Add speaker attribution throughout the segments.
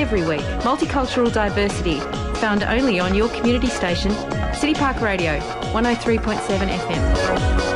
Speaker 1: every week. Multicultural diversity, found only on your community station, City Park Radio, 103.7 FM.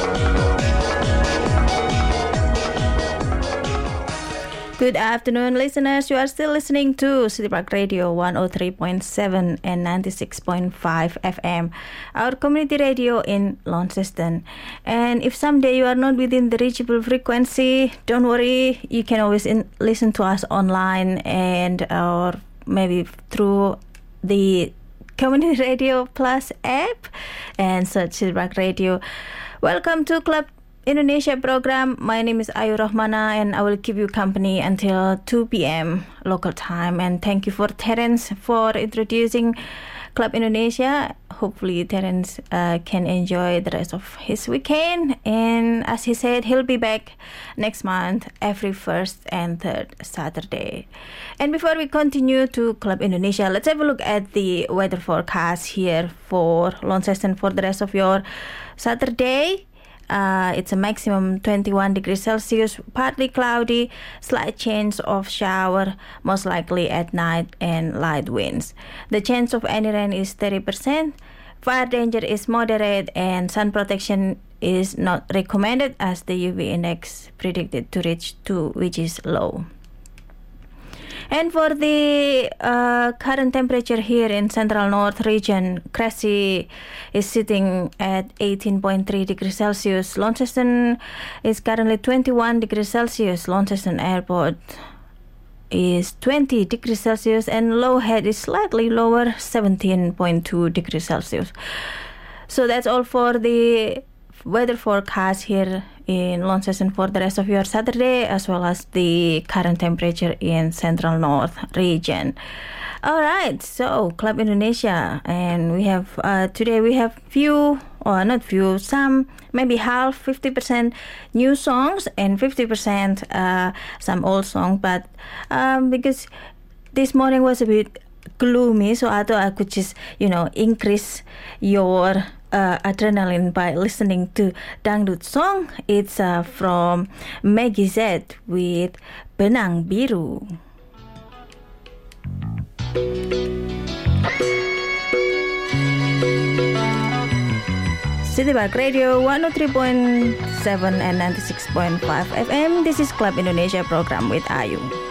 Speaker 2: Good afternoon, listeners. You are still listening to City Park Radio 103.7 and 96.5 FM, our community radio in Launceston. And if someday you are not within the reachable frequency, don't worry. You can always listen to us online and or maybe through the Community Radio Plus app and search City Park Radio. Welcome to Club Indonesia program. My name is Ayu Rahmana and I will keep you company until 2 p.m. local time. And thank you for Terence for introducing Club Indonesia. Hopefully Terence can enjoy the rest of his weekend. And as he said, he'll be back next month every first and third Saturday. And before we continue to Club Indonesia, let's have a look at the weather forecast here for Launceston for the rest of your Saturday. It's a maximum 21 degrees Celsius, partly cloudy, slight chance of shower, most likely at night, and light winds. The chance of any rain is 30%. Fire danger is moderate, and sun protection is not recommended as the UV index predicted to reach 2, which is low. And for the current temperature here in Central North region, Cressy is sitting at 18.3 degrees Celsius. Launceston is currently 21 degrees Celsius. Launceston Airport is 20 degrees Celsius. And Lowhead is slightly lower, 17.2 degrees Celsius. So that's all for the weather forecast here in Launceston for the rest of your Saturday, as well as the current temperature in Central North region. All right, so Club Indonesia, and we have today we have some, maybe half, 50% new songs and 50% some old songs. But because this morning was a bit gloomy, so I thought I could just increase your adrenaline by listening to dangdut song. It's from Maggie Z with Benang Biru. City Park Radio 103.7 and 96.5 FM. This is Club Indonesia program with Ayu.